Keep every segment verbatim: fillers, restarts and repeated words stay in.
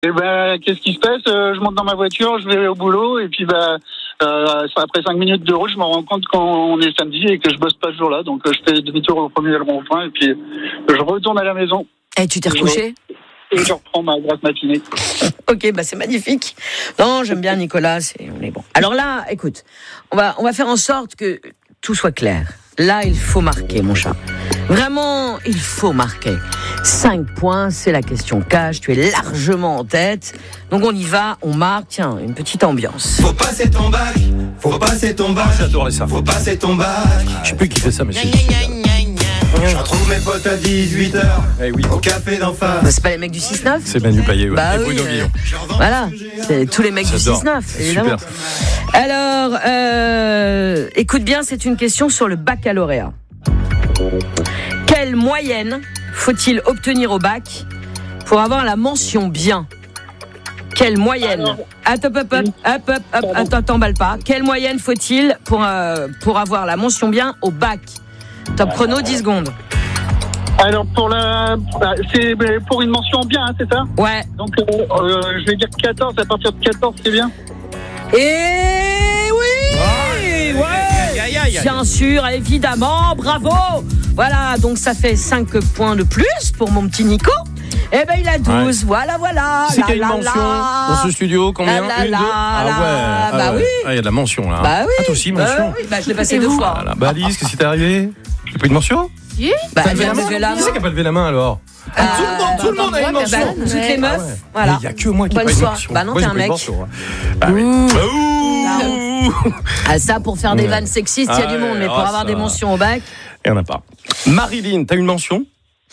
Et ben, qu'est-ce qui se passe? euh, Je monte dans ma voiture, je vais au boulot, et puis bah, euh, après cinq minutes de route, je me rends compte qu'on est samedi et que je bosse pas ce jour-là. Donc euh, je fais demi-tour au premier rond-point, et puis je retourne à la maison. Et tu t'es recouché? Et je reprends ma grasse matinée. Ok, bah c'est magnifique. Non, j'aime bien Nicolas, c'est, on est bon. Alors là, écoute, on va, on va faire en sorte que tout soit clair. Là, il faut marquer, mon chat. Vraiment, il faut marquer. cinq points, c'est la question cash. Tu es largement en tête. Donc on y va, on marque. Tiens, une petite ambiance. Faut passer ton bac, faut passer ton bac. J'adorais ça. Faut passer ton bac. Je sais plus qui fait ça, mais c'est... Je retrouve mes potes à dix-huit heures Eh oui. au café d'en face. Bah, c'est pas les mecs du six neuf? C'est Manu Payet, ouais. Bah Et oui, Bruno euh, Guillon. voilà, c'est tous les mecs J'adore. du six neuf, évidemment. Super. Alors, euh, écoute bien, c'est une question sur le baccalauréat. Quelle moyenne faut-il obtenir au bac pour avoir la mention bien? Quelle moyenne? Hop, hop, hop, hop, hop, hop, hop, attends, t'emballe pas. Quelle moyenne faut-il pour, euh, pour avoir la mention bien au bac? Top chrono, dix secondes. Alors pour la, c'est pour une mention bien, hein, c'est ça? Ouais. Donc euh, euh, je vais dire quatorze. À partir de quatorze, c'est bien. Et oui, ouais, bien sûr, évidemment, bravo. Voilà, donc ça fait cinq points de plus pour mon petit Nico. Eh ben il a douze, ouais. voilà, voilà. C'est qu'il y a une la, mention la, dans ce studio, combien? la, la, Une, la, deux Ah la, ouais, ah bah ouais. oui. Ah, il y a de la mention là. Bah oui. Ah, toi aussi, mention. Bah oui, bah je l'ai passé deux fois. Voilà. Bah Alice, qu'est-ce qui t'est arrivé? J'ai pas eu de mention? Si. Bah, T'as levé elle la a levé main la main. Qui c'est qui a pas levé la main alors? Ah, Tout le monde, tout le monde a une mention. Bah, toutes les meufs, Ah ouais. voilà. Mais il y a que moi qui n'ai Bonne pas une soirée. mention. Bah non, Moi, t'es j'ai un pas eu de mec. mention, hein. Bah oui. Ouh. Bah, ouh. Ah, ça, pour faire des Ouais. vannes sexistes, il y a Ah du monde, mais ouais, pour ah, avoir ça des va. mentions au bac. Il y en a pas. Marilyn, t'as une mention?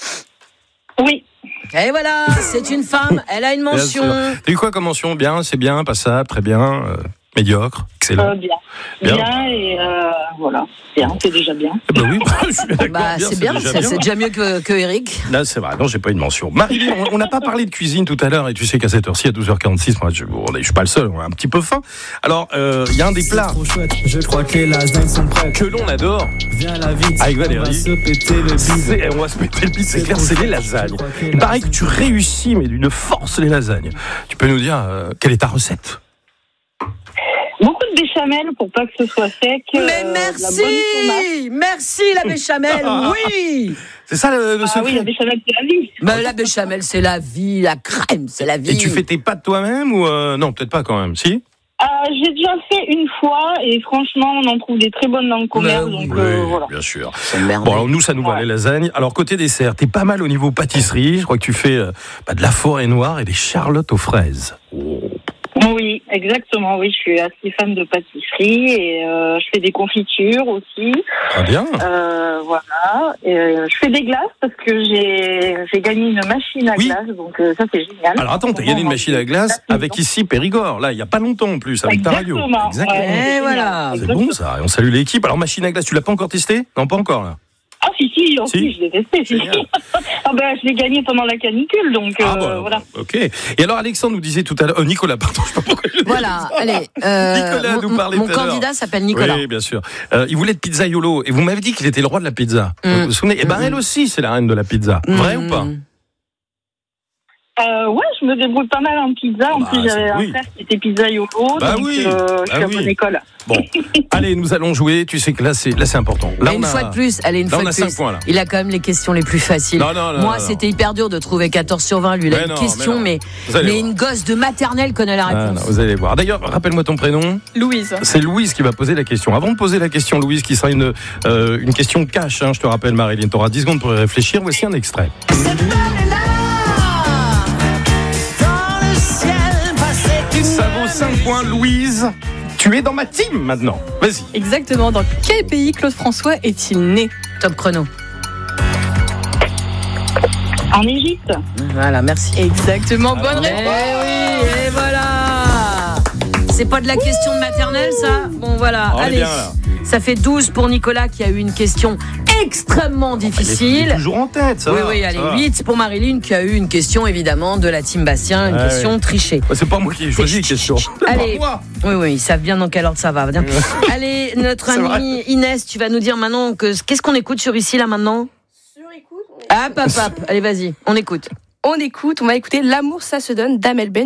Oui. Et voilà, c'est une femme, elle a une mention. Bien sûr. T'as eu quoi comme mention? Bien, c'est bien, passable, très bien, euh, médiocre, excellent. Euh, bien. Bien. Bien, et euh, voilà. Bien, c'est déjà bien. Eh ben oui, je suis d'accord. Bah, c'est bien, déjà c'est, c'est déjà mieux que, que Eric. Là, c'est vrai. Non, j'ai pas une mention. Marilyn, on- on n'a pas parlé de cuisine tout à l'heure, et tu sais qu'à cette heure-ci, à douze heures quarante-six, moi, je, bon, je suis pas le seul, on a un petit peu faim. Alors, il euh, y a un des plats Trop chouette, je crois que les lasagnes sont prêtes. que l'on adore. Viens la vite, Avec on Valérie. va se péter le bide. C'est- on va se mettre le bide, c'est clair, c'est les lasagnes. Il paraît que tu réussis, mais d'une force, les lasagnes. Tu peux nous dire euh, quelle est ta recette? Beaucoup de béchamel pour pas que ce soit sec. Mais euh, de la bonne merci, tomate. merci la béchamel, oui. C'est ça le, le Ah secret? oui, la béchamel, c'est la vie. Mais la béchamel, c'est la vie, la crème, c'est la vie. Et tu fais tes pâtes toi-même ou euh, non, peut-être pas quand même, si? Euh, j'ai déjà fait une fois et franchement, on en trouve des très bonnes dans le commerce. Mais oui. donc euh, Oui, voilà. bien sûr. C'est merde. Bon, alors nous, ça nous va, les lasagnes. Alors, côté dessert, t'es pas mal au niveau pâtisserie. Je crois que tu fais euh, bah, de la forêt noire et des charlottes aux fraises. Oui, exactement. Oui, je suis assez fan de pâtisserie et euh, je fais des confitures aussi. Très bien. Euh, voilà. Et, euh, je fais des glaces parce que j'ai j'ai gagné une machine à Oui. glace, donc euh, ça c'est génial. Alors, attends, t'as gagné une machine à glace avec ici Périgord. Là, il y a pas longtemps en plus, avec ta radio. Exactement. Ouais. Et voilà. C'est bon ça. Et on salue l'équipe. Alors, machine à glace, tu l'as pas encore testée? Non, pas encore là. Ah si si, en Si. plus je l'ai testé. Si. Génial. Ah ben je l'ai gagné pendant la canicule, donc euh, Ah bah, voilà. ok. Et alors, Alexandre nous disait tout à l'heure, euh, Nicolas, pardon, je sais pas pourquoi je dis Voilà, ça. allez. euh, Nicolas mon, nous parlait mon tout à l'heure. candidat s'appelle Nicolas. Oui, bien sûr. Euh, il voulait de pizzaiolo. Et vous m'avez dit qu'il était le roi de la pizza. Mm. Vous vous souvenez? Et ben, Mm. elle aussi, c'est la reine de la pizza. Vrai Mm. ou pas? Euh, ouais, je me débrouille pas mal en pizza. En Bah, plus, j'avais c'est- un oui. frère qui était pizzaïolo, Bah donc oui, euh, je bah suis à oui. bonne école. Bon, allez, nous allons jouer. Tu sais que là, c'est là, c'est important. Là, Mais on une a... fois de plus, allez, une là, fois on a de cinq plus. points, là. Il a quand même les questions les plus faciles. Non, non, non, Moi, non, non. c'était hyper dur de trouver quatorze sur vingt. Lui, il a Mais une non, question, mais non. mais, Vous allez mais voir. une gosse de maternelle connaît la Ah, réponse. non, vous allez voir. D'ailleurs, rappelle-moi ton prénom. Louise. C'est Louise qui va poser la question. Avant de poser la question, Louise, qui sera une, euh, une question cash, hein, je te rappelle, Marilyn. Tu auras dix secondes pour y réfléchir. Voici un extrait. Ça vaut cinq points, Louise. Tu es dans ma team maintenant. Vas-y. Exactement. Dans quel pays Claude François est-il né? Top chrono. En Égypte. Voilà, merci. Exactement. Bonne Eh réponse. oui, et voilà. C'est pas de la question de maternelle, ça? Bon, voilà. On est Allez. bien, là. Ça fait douze pour Nicolas qui a eu une question extrêmement Il est difficile. toujours en tête, ça Oui, va, oui, ça allez, va. huit pour Marilyn qui a eu une question évidemment de la team Bastien, une Ouais, question ouais. trichée. Ouais, c'est pas moi qui ai choisi les questions. C'est Allez. pas moi. Oui, oui, ils savent bien dans quel ordre ça va. Bien. Allez, notre C'est amie Inès, tu vas nous dire maintenant que qu'est-ce qu'on écoute sur ici là maintenant? Sur écoute. Hop, hop, hop. Allez, vas-y, on écoute. On écoute, on va écouter L'amour ça se donne d'Amel Ben.